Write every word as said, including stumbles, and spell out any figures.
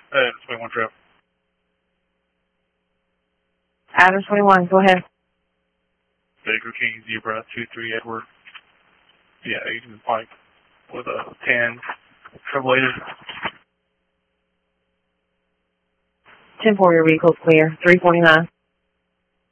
Uh, twenty-one trip. Adams twenty-one, go ahead. Baker King, Zebra, two three Edward. Yeah, Agent Pike with a ten. Triple eight. ten four, your vehicle's clear. three forty-nine.